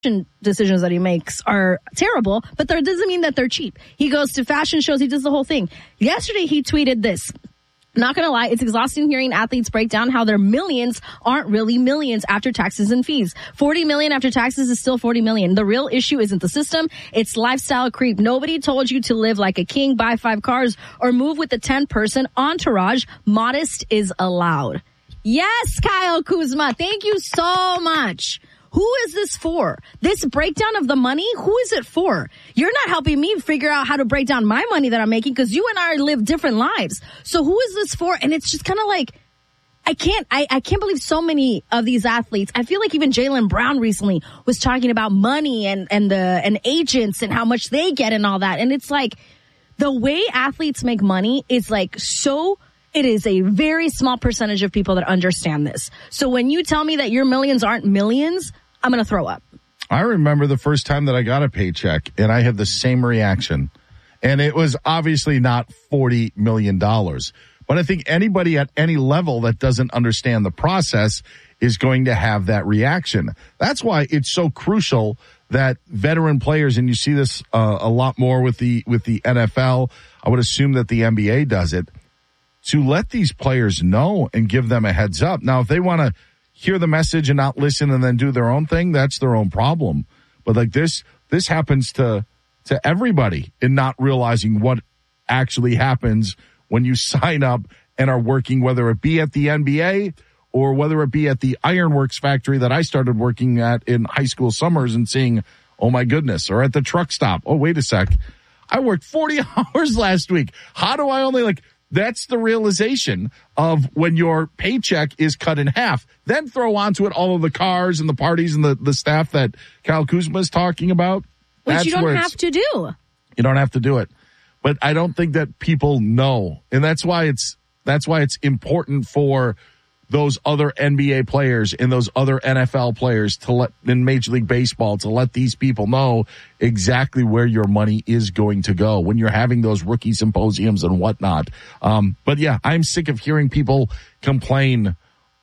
decisions that he makes are terrible, but that doesn't mean that they're cheap. He goes to fashion shows. He does the whole thing. Yesterday, he tweeted this. Not going to lie, it's exhausting hearing athletes break down how their millions aren't really millions after taxes and fees. 40 million after taxes is still 40 million. The real issue isn't the system, it's lifestyle creep. Nobody told you to live like a king, buy 5 cars, or move with a 10-person entourage. Modest is allowed. Yes, Kyle Kuzma, thank you so much. Who is this for? This breakdown of the money, who is it for? You're not helping me figure out how to break down my money that I'm making because you and I live different lives. So who is this for? And it's just kind of like, I can't believe so many of these athletes. I feel like even Jaylen Brown recently was talking about money and agents and how much they get and all that. And it's like the way athletes make money is like so. It is a very small percentage of people that understand this. So when you tell me that your millions aren't millions, I'm going to throw up. I remember the first time that I got a paycheck, and I had the same reaction. And it was obviously not $40 million. But I think anybody at any level that doesn't understand the process is going to have that reaction. That's why it's so crucial that veteran players, and you see this a lot more with the NFL, I would assume that the NBA does it, to let these players know and give them a heads up. Now, if they want to hear the message and not listen and then do their own thing, that's their own problem. But like this happens to everybody in not realizing what actually happens when you sign up and are working, whether it be at the NBA or whether it be at the Ironworks factory that I started working at in high school summers and seeing, oh my goodness, or at the truck stop. Oh, wait a sec. I worked 40 hours last week. How do I only that's the realization of when your paycheck is cut in half. Then throw onto it all of the cars and the parties and the staff that Kyle Kuzma is talking about. Which you don't have to do. You don't have to do it. But I don't think that people know. And that's why it's important for those other NBA players and those other NFL players to let in Major League Baseball to let these people know exactly where your money is going to go when you're having those rookie symposiums and whatnot. But yeah, I'm sick of hearing people complain.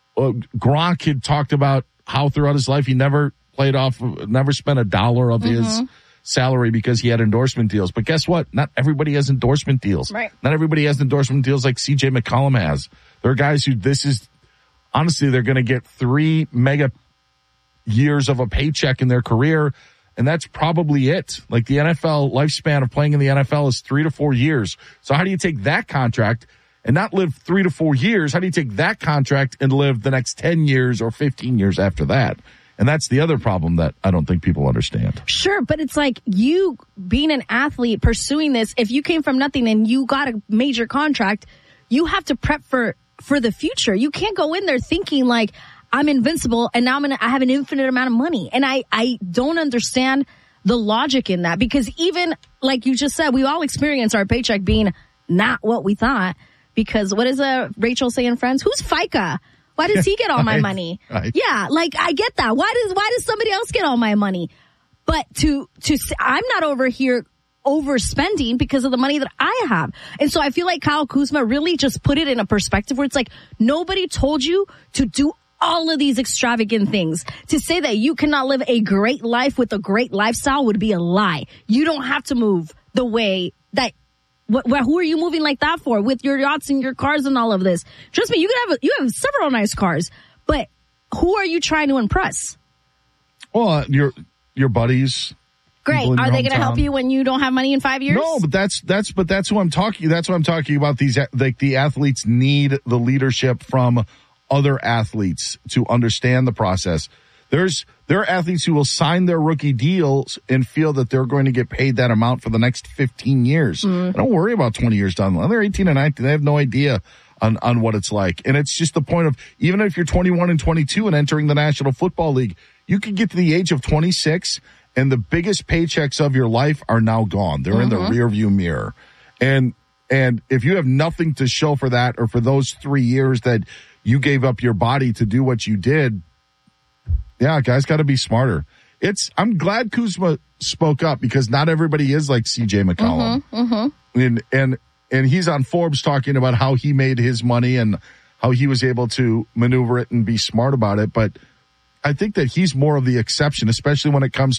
Gronk had talked about how throughout his life he never spent $1 of his salary because he had endorsement deals. But guess what? Not everybody has endorsement deals. Right. Not everybody has endorsement deals like CJ McCollum has. There are guys who honestly, they're going to get 3 mega years of a paycheck in their career, and that's probably it. Like the NFL lifespan of playing in the NFL is 3 to 4 years. So how do you take that contract and not live 3 to 4 years? How do you take that contract and live the next 10 years or 15 years after that? And that's the other problem that I don't think people understand. Sure, but it's like you being an athlete pursuing this, if you came from nothing and you got a major contract, you have to prep for the future. You can't go in there thinking like I'm invincible and now I have an infinite amount of money. And I don't understand the logic in that, because even like you just said, we all experience our paycheck being not what we thought, because what does Rachel say in Friends? Who's FICA? Why does he get all my money? Right. Yeah, like I get that. Why does somebody else get all my money? But I'm not over here overspending because of the money that I have. And so I feel like Kyle Kuzma really just put it in a perspective where it's like nobody told you to do all of these extravagant things. To say that you cannot live a great life with a great lifestyle would be a lie. You don't have to move the way that who are you moving like that for with your yachts and your cars and all of this? Trust me, you have several nice cars, but who are you trying to impress? Well, your buddies. Great. Are they going to help you when you don't have money in 5 years? No, but that's who I'm talking. That's what I'm talking about. These the athletes need the leadership from other athletes to understand the process. There are athletes who will sign their rookie deals and feel that they're going to get paid that amount for the next 15 years. Don't worry about 20 years down the line. They're 18 and 19. They have no idea on what it's like. And it's just the point of, even if you're 21 and 22 and entering the National Football League, you could get to the age of 26 and the biggest paychecks of your life are now gone. They're in the rearview mirror. And if you have nothing to show for that, or for those 3 years that you gave up your body to do what you did, yeah, guys got to be smarter. I'm glad Kuzma spoke up, because not everybody is like CJ McCollum. And he's on Forbes talking about how he made his money and how he was able to maneuver it and be smart about it. But I think that he's more of the exception, especially when it comes